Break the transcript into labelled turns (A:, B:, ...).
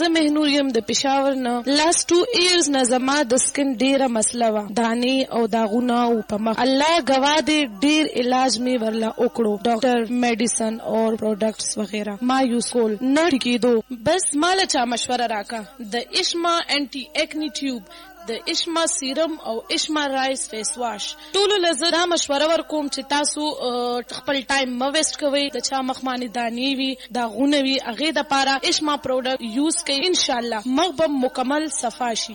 A: زه مهنور یم د پېښور نه. لاست 2 years نه زما د سکن ډیره مسله وه، دانې او داغونه او په مخ. الله گواه دی ډیر علاج می ورله وکړو، ډاکټر میډیسن اور پروډکټس وغیرہ ما یوز کول نه ټیکېدو. بس ماله چا مشوره راکا د اشما انټي ایکنی ټیوب، د اشما سیرم او اشما رایس فیس واش. ټولو لزه دا مشوره ورکوم چې تاسو خپل ټایم مه ویسټ کوئ. د چا مخمانې دانې وي، داغونه وي، هغې دپاره اشما پروډکټ یوز کوئ، انشاءالله مخ به مکمل صفا شي.